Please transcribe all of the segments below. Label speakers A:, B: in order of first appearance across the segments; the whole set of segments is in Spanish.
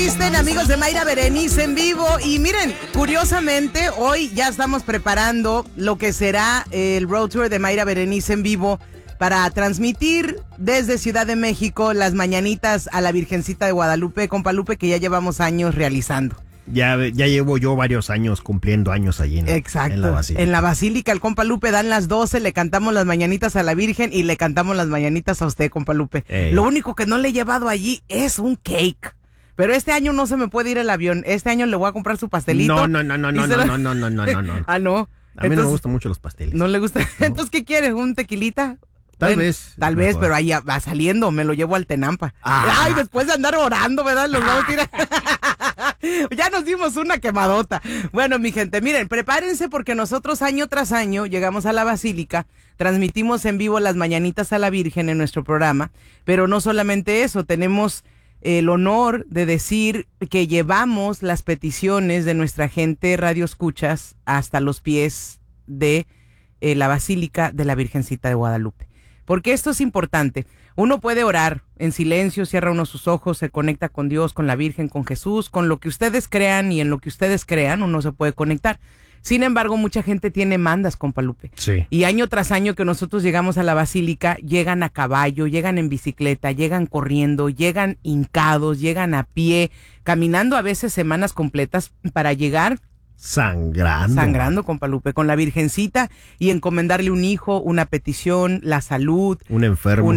A: visten, amigos de Mayra Berenice en vivo. Y miren, curiosamente, hoy ya estamos preparando lo que será el Road Tour de Mayra Berenice en vivo para transmitir desde Ciudad de México las mañanitas a la Virgencita de Guadalupe, compa Lupe, que ya llevamos años realizando.
B: Ya llevo yo varios años cumpliendo años allí en la Basílica.
A: En la Basílica, el compa Lupe dan las 12, le cantamos las mañanitas a la Virgen y le cantamos las mañanitas a usted, compa Lupe. Lo único que no le he llevado allí es un cake. Pero este año no se me puede ir el avión. Este año le voy a comprar su pastelito.
B: No.
A: Ah, no.
B: A mí no me gustan mucho los pasteles.
A: ¿No le gusta? No. Entonces, ¿qué quieres? ¿Un tequilita?
B: Tal vez,
A: pero ahí va saliendo, me lo llevo al Tenampa. Ay, después de andar orando, ¿verdad? Los vamos a tirar. Ya nos dimos una quemadota. Bueno, mi gente, miren, prepárense porque nosotros año tras año llegamos a la Basílica, transmitimos en vivo las mañanitas a la Virgen en nuestro programa, pero no solamente eso, tenemos el honor de decir que llevamos las peticiones de nuestra gente radioescuchas hasta los pies de la Basílica de la Virgencita de Guadalupe. Porque esto es importante. Uno puede orar en silencio, cierra uno sus ojos, se conecta con Dios, con la Virgen, con Jesús, con lo que ustedes crean y en lo que ustedes crean, uno se puede conectar. Sin embargo, mucha gente tiene mandas, compa Lupe.
B: Sí.
A: Y año tras año que nosotros llegamos a la Basílica, llegan a caballo, llegan en bicicleta, llegan corriendo, llegan hincados, llegan a pie, caminando a veces semanas completas para llegar sangrando, compa Lupe, con la Virgencita y encomendarle un hijo, una petición, la salud, un enfermo,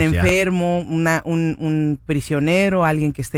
A: un prisionero, alguien que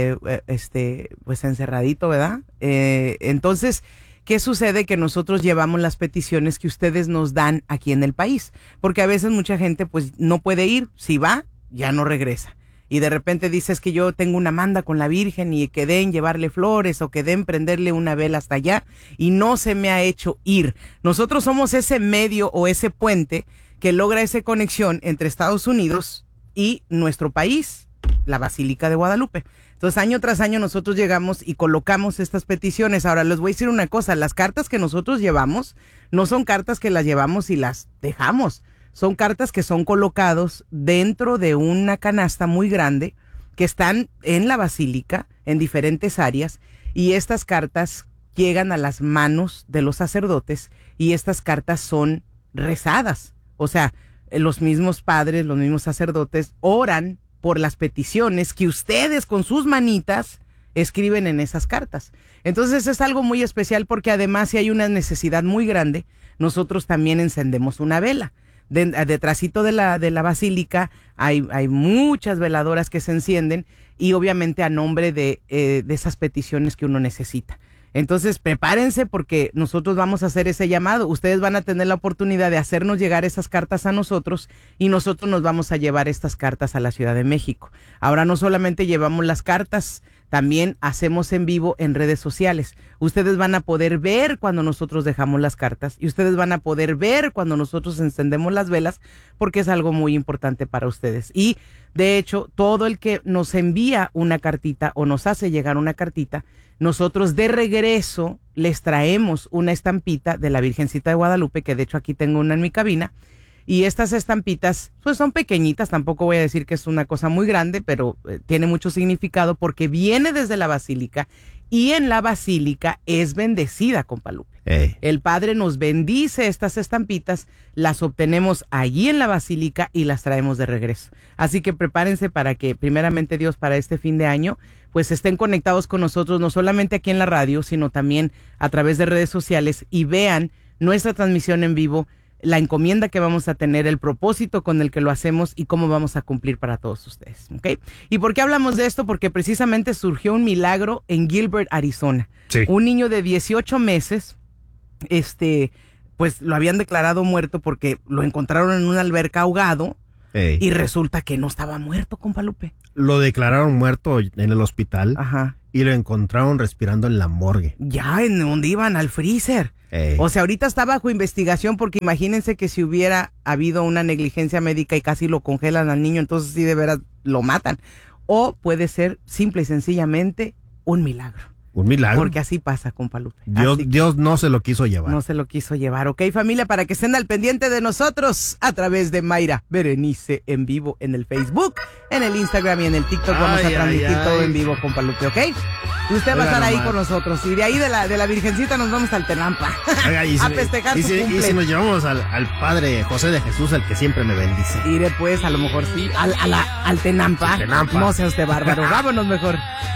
A: esté pues encerradito, ¿verdad? Entonces, ¿qué sucede? Que nosotros llevamos las peticiones que ustedes nos dan aquí en el país, porque a veces mucha gente pues no puede ir, si va, ya no regresa. Y de repente dices que yo tengo una manda con la Virgen y quedé en llevarle flores o quedé en prenderle una vela hasta allá y no se me ha hecho ir. Nosotros somos ese medio o ese puente que logra esa conexión entre Estados Unidos y nuestro país, la Basílica de Guadalupe. Entonces, año tras año nosotros llegamos y colocamos estas peticiones. Ahora, les voy a decir una cosa, las cartas que nosotros llevamos no son cartas que las llevamos y las dejamos. Son cartas que son colocados dentro de una canasta muy grande que están en la Basílica, en diferentes áreas, y estas cartas llegan a las manos de los sacerdotes y estas cartas son rezadas. O sea, los mismos padres, los mismos sacerdotes oran por las peticiones que ustedes con sus manitas escriben en esas cartas. Entonces es algo muy especial porque además si hay una necesidad muy grande, nosotros también encendemos una vela. Detrásito de la Basílica hay muchas veladoras que se encienden y obviamente a nombre de esas peticiones que uno necesita. Entonces prepárense porque nosotros vamos a hacer ese llamado. Ustedes van a tener la oportunidad de hacernos llegar esas cartas a nosotros y nosotros nos vamos a llevar estas cartas a la Ciudad de México. Ahora no solamente llevamos las cartas, también hacemos en vivo en redes sociales. Ustedes van a poder ver cuando nosotros dejamos las cartas y ustedes van a poder ver cuando nosotros encendemos las velas porque es algo muy importante para ustedes. Y de hecho, todo el que nos envía una cartita o nos hace llegar una cartita, nosotros de regreso les traemos una estampita de la Virgencita de Guadalupe, que de hecho aquí tengo una en mi cabina. Y estas estampitas pues son pequeñitas, tampoco voy a decir que es una cosa muy grande, pero tiene mucho significado porque viene desde la Basílica y en la Basílica es bendecida, compa Lupe. El Padre nos bendice estas estampitas, las obtenemos allí en la Basílica y las traemos de regreso. Así que prepárense para que primeramente Dios para este fin de año pues estén conectados con nosotros, no solamente aquí en la radio, sino también a través de redes sociales y vean nuestra transmisión en vivo, la encomienda que vamos a tener, el propósito con el que lo hacemos y cómo vamos a cumplir para todos ustedes, ¿ok? ¿Y por qué hablamos de esto? Porque precisamente surgió un milagro en Gilbert, Arizona.
B: Sí.
A: Un niño de 18 meses, pues lo habían declarado muerto porque lo encontraron en una alberca ahogado y resulta que no estaba muerto, compa Lupe.
B: Lo declararon muerto en el hospital.
A: Ajá.
B: Y lo encontraron respirando en la morgue.
A: Ya, en donde iban al freezer. O sea, ahorita está bajo investigación porque imagínense que si hubiera habido una negligencia médica y casi lo congelan al niño, entonces sí de veras lo matan. O puede ser simple y sencillamente un milagro.
B: Un milagro.
A: Porque así pasa, compa Lupe.
B: Dios no se lo quiso llevar.
A: No se lo quiso llevar. Ok, familia, para que estén al pendiente de nosotros a través de Mayra Berenice en vivo en el Facebook, en el Instagram y en el TikTok. Vamos a transmitir todo en vivo, compa Lupe, ¿ok? Usted va a estar ahí con nosotros. Y de ahí de la Virgencita nos vamos al Tenampa.
B: Oiga,
A: a festejar su cumple.
B: Y si nos llevamos al Padre José de Jesús, el que siempre me bendice.
A: Iré pues, a lo mejor sí, al Tenampa. No sea usted bárbaro. Vámonos mejor.